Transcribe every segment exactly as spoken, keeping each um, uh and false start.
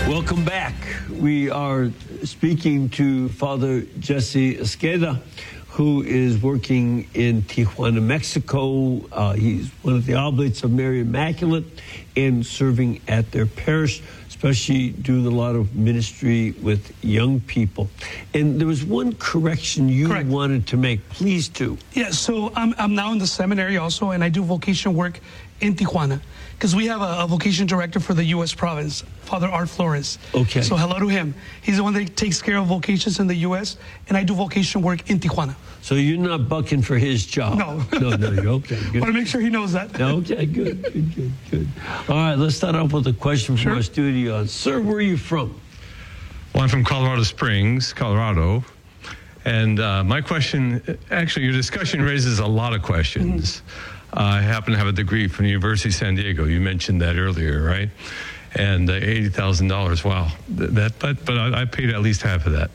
Welcome back. We are speaking to Father Jesse Esqueda, who is working in Tijuana, Mexico. Uh, he's one of the Oblates of Mary Immaculate and serving at their parish, especially doing a lot of ministry with young people. And there was one correction you Correct. wanted to make. Please do. Yeah, so I'm, I'm now in the seminary also, and I do vocation work in Tijuana, because we have a, a vocation director for the U S province, Father Art Flores. Okay. So hello to him. He's the one that takes care of vocations in the U S, and I do vocation work in Tijuana. So you're not bucking for his job? No. No, no, you're okay. Good. I want to make sure he knows that. Okay, good, good, good, good. All right, let's start off with a question from Sure. our studio. Sir, where are you from? Well, I'm from Colorado Springs, Colorado. And uh, my question, actually, your discussion raises a lot of questions. Mm-hmm. Uh, I happen to have a degree from the University of San Diego. You mentioned that earlier, right? And uh, eighty thousand dollars, wow. That, but but I, I paid at least half of that.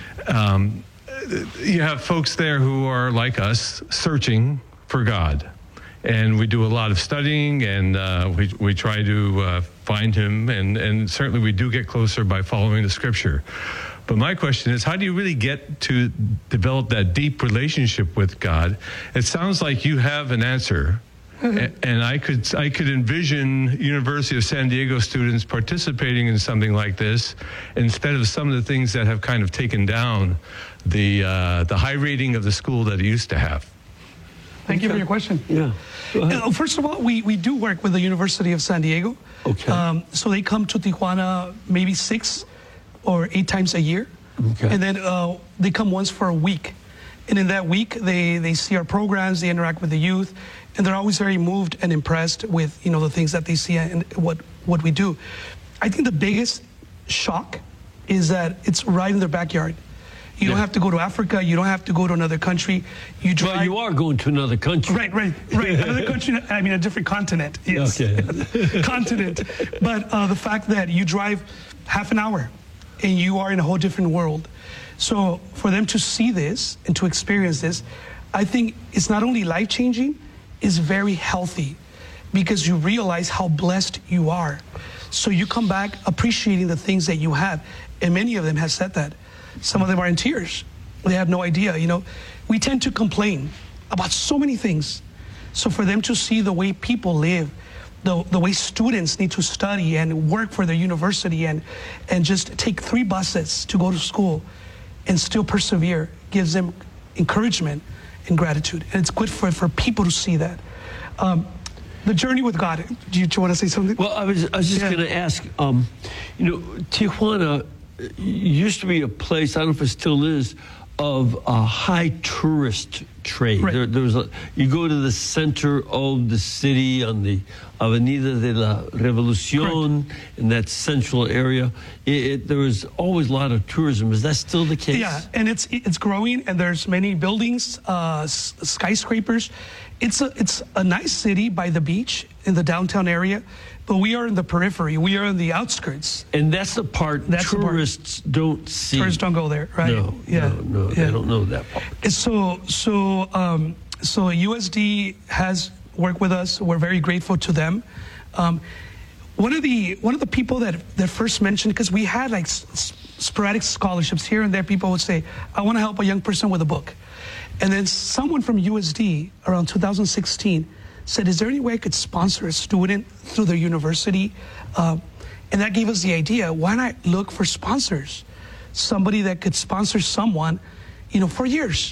Um, you have folks there who are like us, searching for God. And we do a lot of studying, and uh, we, we try to uh, find him, and, and certainly we do get closer by following the scripture. But my question is, how do you really get to develop that deep relationship with God? It sounds like you have an answer. And I could I could envision University of San Diego students participating in something like this instead of some of the things that have kind of taken down the uh, the high rating of the school that it used to have. Thank you for your question. Yeah. Go ahead. Uh, first of all, we, we do work with the University of San Diego. Okay. Um, so they come to Tijuana maybe six or eight times a year. Okay. And then uh, they come once for a week. And in that week, they, they see our programs, they interact with the youth, and they're always very moved and impressed with, you know, the things that they see and what, what we do. I think the biggest shock is that it's right in their backyard. You Yeah. don't have to go to Africa. You don't have to go to another country. You drive. Well, you are going to another country. Right, right, right. Another country, I mean, a different continent. Yes. Okay. Continent. But uh, the fact that you drive half an hour and you are in a whole different world. So for them to see this and to experience this, I think it's not only life-changing, it's very healthy, because you realize how blessed you are. So you come back appreciating the things that you have. And many of them have said that. Some of them are in tears. They have no idea, you know. We tend to complain about so many things. So for them to see the way people live, the, the way students need to study and work for their university and, and just take three buses to go to school and still persevere gives them encouragement and gratitude. And it's good for, for people to see that. Um, the journey with God, do you, do you want to say something? Well, I was, I was just Yeah. going to ask, um, you know, Tijuana used to be a place, I don't know if it still is, of a high tourist trade. Right. There, there was a, you go to the center of the city on the Avenida de la Revolucion, Correct. in that central area. It, it, there was always a lot of tourism. Is that still the case? Yeah, and it's it's growing, and there's many buildings, uh, s- skyscrapers. It's a it's a nice city by the beach in the downtown area, but we are in the periphery. We are in the outskirts. And that's the part That's the part. tourists don't see. Tourists don't go there, right? No, yeah. no, no, yeah. they don't know that part. And So so um, so U S D has worked with us. We're very grateful to them. Um, one of the one of the people that that first mentioned, because we had like s- sporadic scholarships here and there. People would say, "I want to help a young person with a book," and then someone from U S D around two thousand sixteen said, "Is there any way I could sponsor a student through their university?" Uh, and that gave us the idea: why not look for sponsors, somebody that could sponsor someone, you know, for years.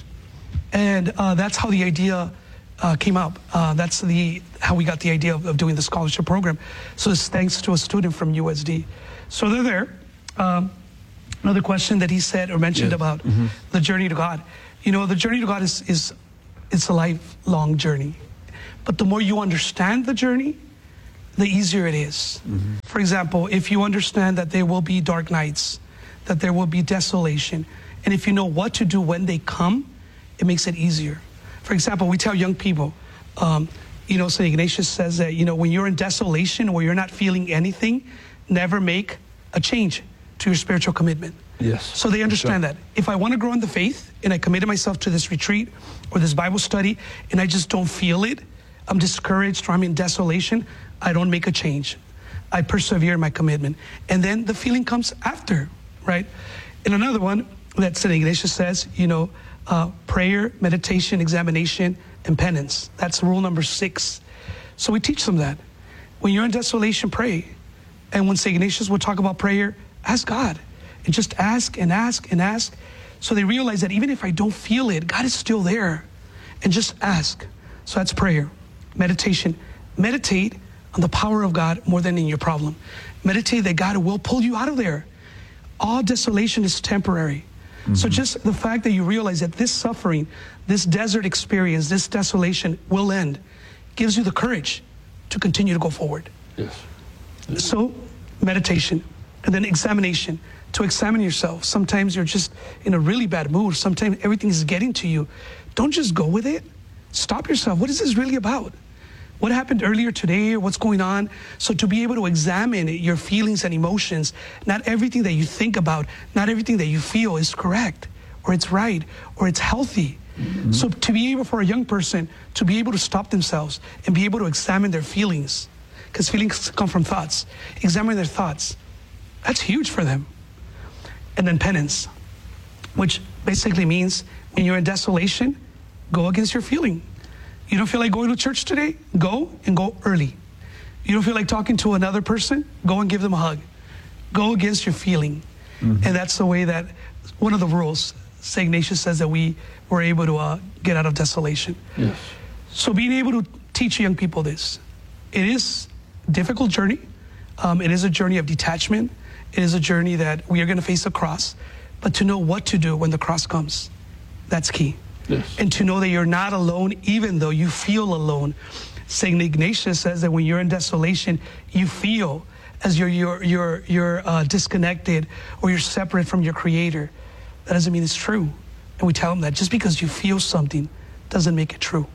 And uh, that's how the idea uh, came up. Uh, that's the how we got the idea of, of doing the scholarship program. So it's thanks to a student from U S D. So they're there. Um, another question that he said or mentioned Yeah. about Mhm. the journey to God. You know, the journey to God is, is it's a lifelong journey. But the more you understand the journey, the easier it is. Mm-hmm. For example, if you understand that there will be dark nights, that there will be desolation, and if you know what to do when they come, it makes it easier. For example, we tell young people, um, you know, Saint Ignatius says that, you know, when you're in desolation or you're not feeling anything, never make a change to your spiritual commitment. Yes. So they understand that. If I want to grow in the faith and I committed myself to this retreat or this Bible study and I just don't feel it, I'm discouraged or I'm in desolation, I don't make a change. I persevere in my commitment. And then the feeling comes after, right? And another one that Saint Ignatius says, you know, uh, prayer, meditation, examination, and penance. That's rule number six. So we teach them that. When you're in desolation, pray. And when Saint Ignatius would talk about prayer, ask God. And just ask and ask and ask. So they realize that even if I don't feel it, God is still there. And just ask. So that's prayer. Meditation. Meditate on the power of God more than in your problem. Meditate that God will pull you out of there. All desolation is temporary. Mm-hmm. So just the fact that you realize that this suffering, this desert experience, this desolation will end, gives you the courage to continue to go forward. Yes. Yes. So meditation, and then examination, to examine yourself. Sometimes you're just in a really bad mood. Sometimes everything is getting to you. Don't just go with it. Stop yourself. What is this really about? What happened earlier today, or what's going on? So to be able to examine your feelings and emotions, not everything that you think about, not everything that you feel is correct, or it's right, or it's healthy. Mm-hmm. So to be able, for a young person, to be able to stop themselves and be able to examine their feelings, because feelings come from thoughts, examine their thoughts, that's huge for them. And then penance, which basically means when you're in desolation, go against your feeling. You don't feel like going to church today? Go and go early. You don't feel like talking to another person? Go and give them a hug. Go against your feeling. Mm-hmm. And that's the way that, one of the rules, Saint Ignatius says that we were able to uh, get out of desolation. Yes. So being able to teach young people this, it is a difficult journey. Um, it is a journey of detachment. It is a journey that we are going to face a cross, but to know what to do when the cross comes, that's key. Yes. And to know that you're not alone, even though you feel alone. Saint Ignatius says that when you're in desolation, you feel as you're you're you're you're uh, disconnected, or you're separate from your Creator. That doesn't mean it's true. And we tell them that just because you feel something doesn't make it true.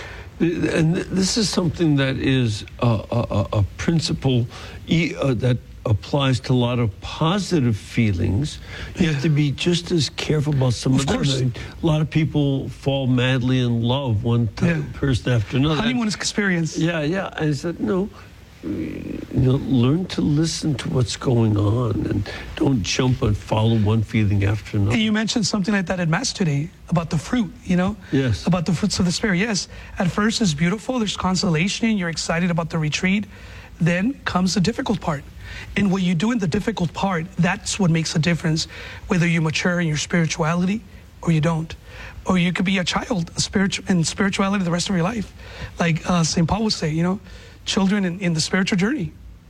And this is something that is a, a, a principle uh, that applies to a lot of positive feelings. You yeah. have to be just as careful about some of, of them. I mean, a lot of people fall madly in love, one yeah. person after another. Honeymoon experience. Yeah, yeah. I said, no, you know, learn to listen to what's going on and don't jump and follow one feeling after another. And you mentioned something like that at Mass today about the fruit, you know? Yes. About the fruits of the Spirit. Yes. At first it's beautiful. There's consolation. You're excited about the retreat. Then comes the difficult part. And what you do in the difficult part, that's what makes a difference, whether you mature in your spirituality or you don't. Or you could be a child a spiritu- in spirituality the rest of your life. Like uh, Saint Paul would say, you know, children in, in the spiritual journey.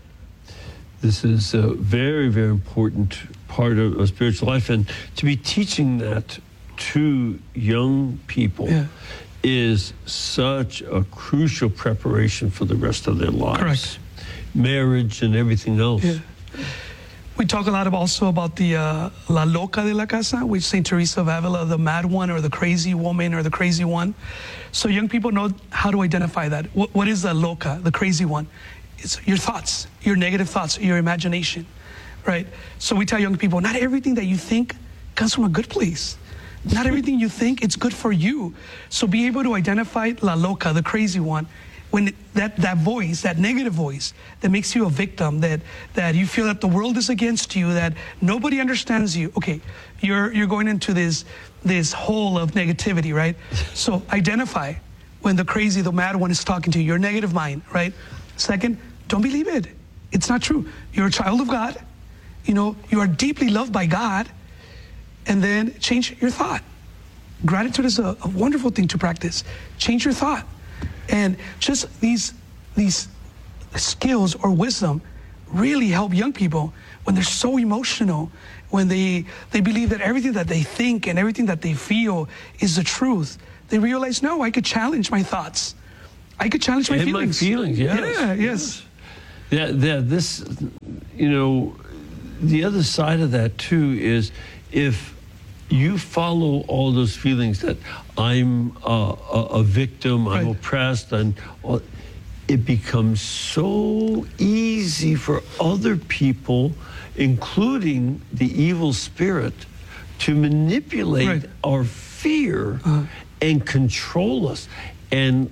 This is a very, very important part of, of spiritual life. And to be teaching that to young people yeah. is such a crucial preparation for the rest of their lives. Correct. Marriage and everything else. Yeah. We talk a lot of also about the uh, La Loca de la Casa, which Saint Teresa of Avila, the mad one or the crazy woman or the crazy one. So young people know how to identify that. What, what is the loca, the crazy one? It's your thoughts, your negative thoughts, your imagination, right? So we tell young people, not everything that you think comes from a good place. Not everything you think, it's good for you. So be able to identify La Loca, the crazy one, when that, that voice, that negative voice that makes you a victim, that, that you feel that the world is against you, that nobody understands you. Okay, you're, you're going into this, this hole of negativity, right? So identify when the crazy, the mad one is talking to you, your negative mind, right? Second, don't believe it. It's not true. You're a child of God. You know, you are deeply loved by God. And then change your thought. Gratitude is a, a wonderful thing to practice. Change your thought. And just these, these skills or wisdom really help young people when they're so emotional, when they, they believe that everything that they think and everything that they feel is the truth. They realize, no, I could challenge my thoughts. I could challenge my and feelings. my feelings, yes. Yeah, yes. Yeah, yeah, this, you know, the other side of that too is if you follow all those feelings that I'm uh, a, a victim, I'm right. oppressed, and all, it becomes so easy for other people, including the evil spirit, to manipulate right. our fear uh-huh. and control us. And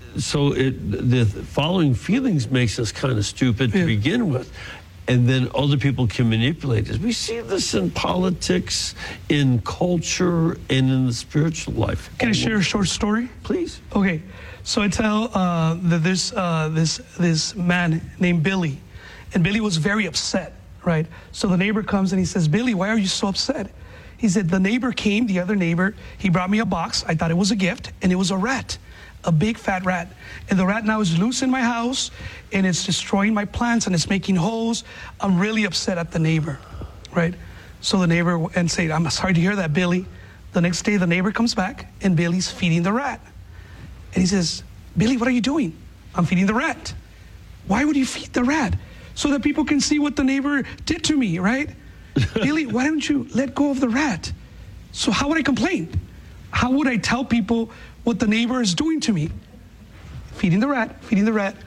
so it, the following feelings makes us kind of stupid to Yeah. begin with. And then other people can manipulate us. We see this in politics, in culture, and in the spiritual life. Can I share a short story? Please. Okay, so I tell uh, that there's uh, this this man named Billy, and Billy was very upset, right? So the neighbor comes and he says, "Billy, why are you so upset?" He said, "The neighbor came, the other neighbor. He brought me a box. I thought it was a gift, and it was a rat, a big fat rat. And the rat now is loose in my house, and it's destroying my plants, and it's making holes. I'm really upset at the neighbor, right?" So the neighbor and said, "I'm sorry to hear that, Billy." The next day, the neighbor comes back, and Billy's feeding the rat. And he says, "Billy, what are you doing?" "I'm feeding the rat." "Why would you feed the rat?" "So that people can see what the neighbor did to me, right?" "Billy, why don't you let go of the rat?" "So how would I complain? How would I tell people what the neighbor is doing to me?" Feeding the rat, feeding the rat.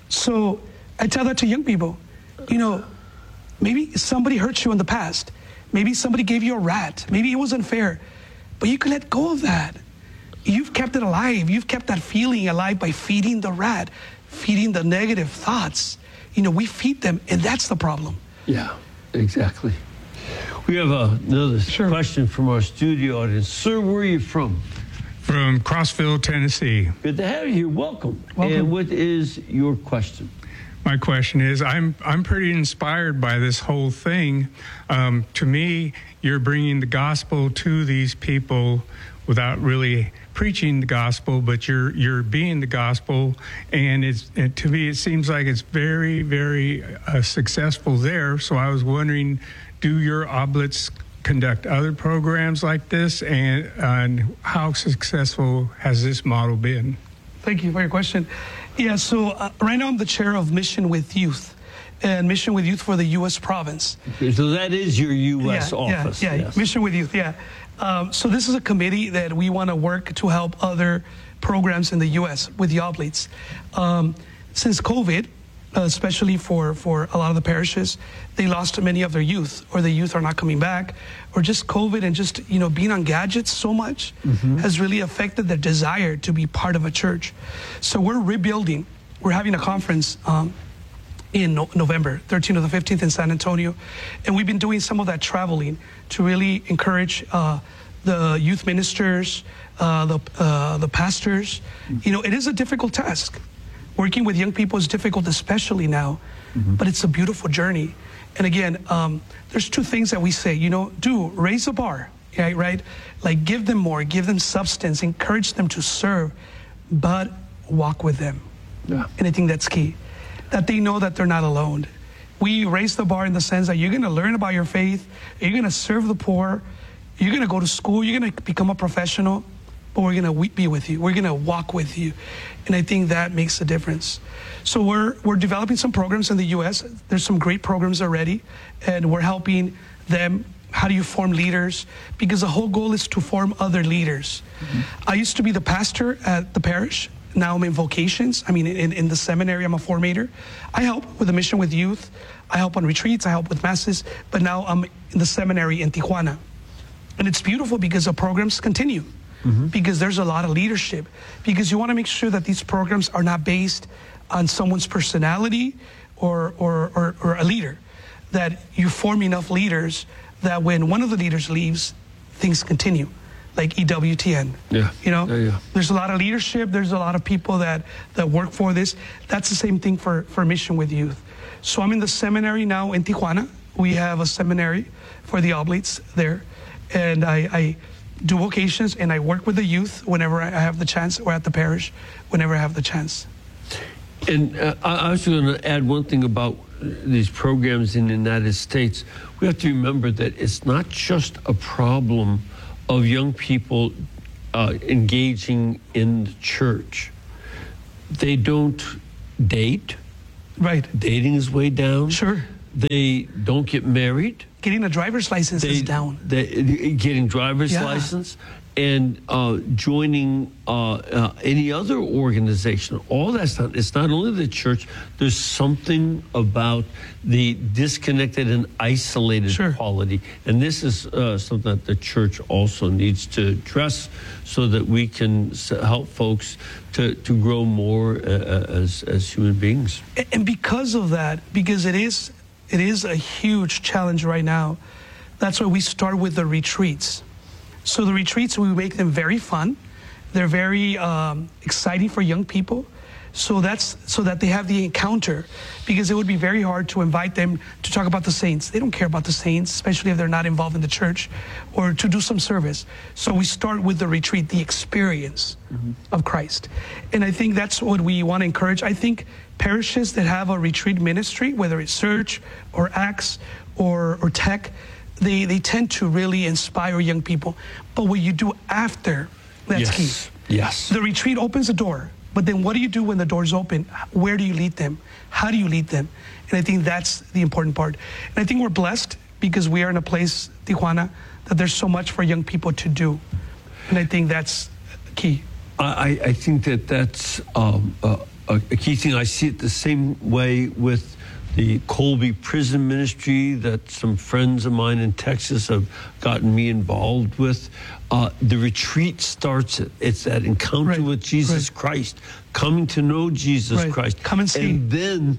So I tell that to young people. You know, maybe somebody hurt you in the past. Maybe somebody gave you a rat. Maybe it was unfair. But you can let go of that. You've kept it alive. You've kept that feeling alive by feeding the rat, feeding the negative thoughts. You know, we feed them, and that's the problem. Yeah, exactly. We have uh, another Sure. question from our studio audience. Sir, where are you from? From Crossville, Tennessee. Good to have you here. Welcome. Welcome. And what is your question? My question is, I'm I'm pretty inspired by this whole thing. Um, to me, you're bringing the gospel to these people without really preaching the gospel, but you're you're being the gospel, and it's and to me it seems like it's very very uh, successful there. So I was wondering, do your oblates conduct other programs like this, and, and how successful has this model been? Thank you for your question. Yeah, so uh, right now I'm the chair of Mission with Youth, and Mission with Youth for the U S province. Okay, so that is your U S yeah, office. Yeah, yeah, yes. Mission with Youth, yeah. Um, so this is a committee that we want to work to help other programs in the U S with the oblates. Um, since COVID, uh, especially for, for a lot of the parishes, they lost many of their youth, or the youth are not coming back, or just COVID and just, you know, being on gadgets so much mm-hmm. has really affected their desire to be part of a church. So we're rebuilding. We're having a conference um, in no- November, thirteenth to the fifteenth in San Antonio. And we've been doing some of that traveling to really encourage uh, the youth ministers, uh, the, uh, the pastors. Mm-hmm. You know, it is a difficult task. Working with young people is difficult, especially now, mm-hmm. but it's a beautiful journey. And again, um, there's two things that we say, you know, do raise the bar, right? right? Like give them more, give them substance, encourage them to serve, but walk with them. Yeah. And I think that's key, that they know that they're not alone. We raise the bar in the sense that you're going to learn about your faith, you're going to serve the poor, you're going to go to school, you're going to become a professional, but we're going to be with you. We're going to walk with you. And I think that makes a difference. So we're we're developing some programs in the U S. There's some great programs already, and we're helping them. How do you form leaders? Because the whole goal is to form other leaders. Mm-hmm. I used to be the pastor at the parish. Now I'm in vocations. I mean, in, in the seminary, I'm a formator. I help with the Mission with Youth. I help on retreats. I help with masses. But now I'm in the seminary in Tijuana. And it's beautiful because the programs continue. Mm-hmm. Because there's a lot of leadership. Because you want to make sure that these programs are not based on someone's personality or, or, or, or a leader. That you form enough leaders that when one of the leaders leaves, things continue. Like E W T N. Yeah. You know, yeah, yeah. There's a lot of leadership. There's a lot of people that, that work for this. That's the same thing for, for Mission with Youth. So I'm in the seminary now in Tijuana. We have a seminary for the oblates there. And I, I do vocations, and I work with the youth whenever I have the chance, or at the parish whenever I have the chance. And uh, I I was going to add one thing about these programs in the United States. We have to remember that it's not just a problem of young people uh, engaging in the church. They don't date. Right. Dating is way down. Sure. They don't get married. Getting a driver's license They, is down. They, getting driver's Yeah. license. and uh, joining uh, uh, any other organization. All that's not, it's not only the church, there's something about the disconnected and isolated Sure. quality. And this is uh, something that the church also needs to address so that we can s- help folks to, to grow more uh, as, as human beings. And because of that, because it is it is a huge challenge right now, that's why we start with the retreats. So the retreats, we make them very fun. They're very um, exciting for young people. So that's so that they have the encounter, because it would be very hard to invite them to talk about the saints. They don't care about the saints, especially if they're not involved in the church, or to do some service. So we start with the retreat, the experience mm-hmm. of Christ. And I think that's what we want to encourage. I think parishes that have a retreat ministry, whether it's Surge or Acts or, or Tech, they, they tend to really inspire young people. But what you do after, that's yes. key. Yes. The retreat opens the door. But then what do you do when the door's open? Where do you lead them? How do you lead them? And I think that's the important part. And I think we're blessed because we are in a place, Tijuana, that there's so much for young people to do. And I think that's key. I, I think that that's um, a, a key thing. I see it the same way with the Colby Prison Ministry that some friends of mine in Texas have gotten me involved with. Uh, the retreat starts it. It's that encounter right. with Jesus right. Christ, coming to know Jesus right. Christ. Come and see. And then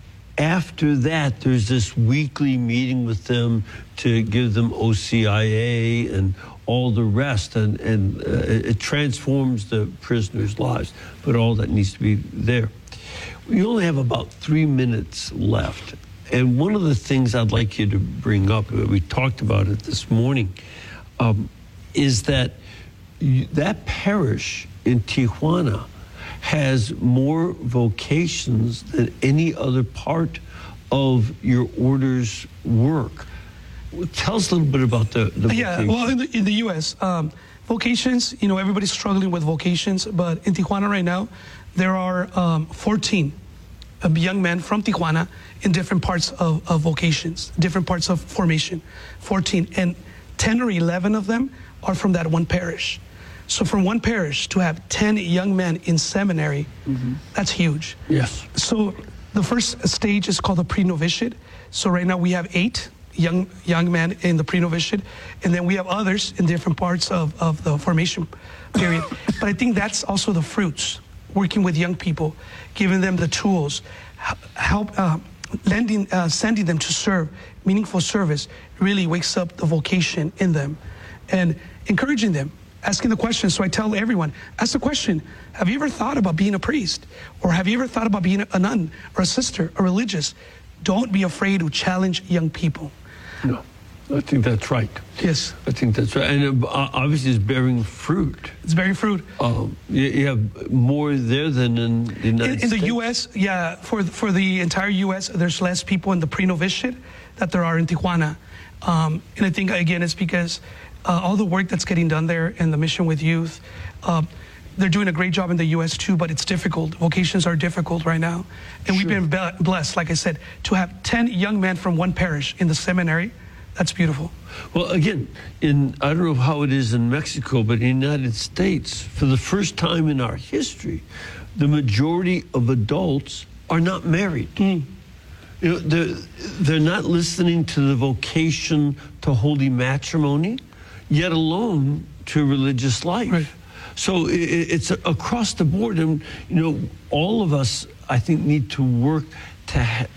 after that, there's this weekly meeting with them to give them O C I A and all the rest, and, and uh, it transforms the prisoners' lives. But all that needs to be there. We only have about three minutes left. And one of the things I'd like you to bring up, we talked about it this morning, um, is that you, that parish in Tijuana has more vocations than any other part of your order's work. Tell us a little bit about the, the yeah, vocations. well, in the, in the U S, um, vocations, you know, everybody's struggling with vocations, but in Tijuana right now, there are um, fourteen young men from Tijuana in different parts of, of vocations, different parts of formation, fourteen, and ten or eleven of them are from that one parish. So from one parish to have ten young men in seminary, mm-hmm. that's huge. Yes. So the first stage is called the pre-novitiate. So right now we have eight young young men in the pre-novitiate, and then we have others in different parts of, of the formation period. But I think that's also the fruits, working with young people, giving them the tools, help uh, lending, uh, sending them to serve, meaningful service really wakes up the vocation in them, and encouraging them, asking the question. So I tell everyone, ask the question, have you ever thought about being a priest? Or have you ever thought about being a nun or a sister or religious? Don't be afraid to challenge young people. No, I think that's right. Yes. I think that's right. And uh, obviously it's bearing fruit. It's bearing fruit. Um, you, you have more there than in the United In, in States. the U S, yeah, for, for the entire U S, there's less people in the pre-novitiate that there are in Tijuana. Um, and I think, again, it's because uh, all the work that's getting done there and the mission with youth, uh, they're doing a great job in the U S too, but it's difficult. Vocations are difficult right now. And Sure. we've been be- blessed, like I said, to have ten young men from one parish in the seminary. That's beautiful. Well, again, in I don't know how it is in Mexico, but in the United States, for the first time in our history, the majority of adults are not married. Mm. You know, they're, they're not listening to the vocation to holy matrimony, yet alone to religious life. Right. So it, it's across the board, and you know, all of us, I think, need to work to ha-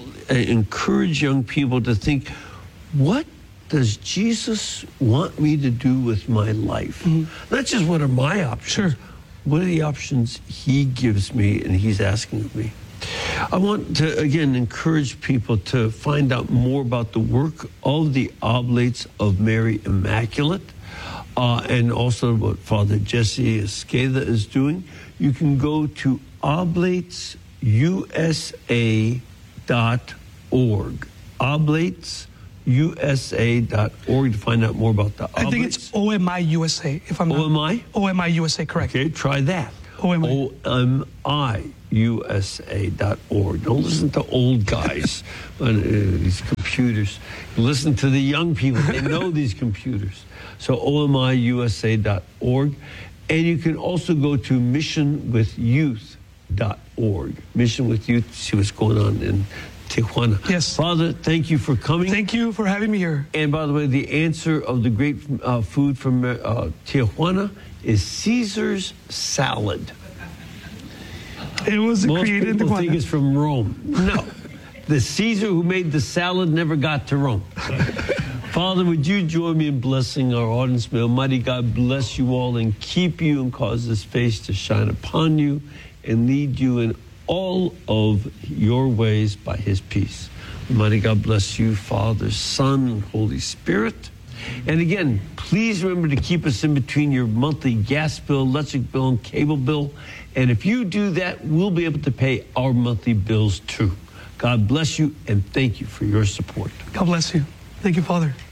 encourage young people to think, what does Jesus want me to do with my life? Mm-hmm. Not just what are my options. Sure. What are the options he gives me and he's asking of me? I want to, again, encourage people to find out more about the work of the Oblates of Mary Immaculate, uh, and also what Father Jesse Esqueda is doing. You can go to oblates u s a dot org. Oblates U S A dot org to find out more about the Oblates. I think it's O M I U S A, if I'm not. O M I? O M I U S A, correct. Okay, try that. O M I. O M I U S A dot org. Don't listen to old guys on uh, these computers. computers. Listen to the young people. They know these computers. So O M I U S A dot org. And you can also go to mission with youth dot org. Mission with Youth, see what's going on in Tijuana. Yes. Father, thank you for coming. Thank you for having me here. And by the way, the answer of the great uh, food from uh, Tijuana is Caesar's salad. It was Most created in people think Tijuana. it's from Rome. No. The Caesar who made the salad never got to Rome. Father, would you join me in blessing our audience? May Almighty God bless you all and keep you and cause His face to shine upon you and lead you in all of your ways by His peace. Almighty God bless you, Father, Son, and Holy Spirit. And again, please remember to keep us in between your monthly gas bill, electric bill, and cable bill. And if you do that, we'll be able to pay our monthly bills too. God bless you, and thank you for your support. God bless you. Thank you, Father.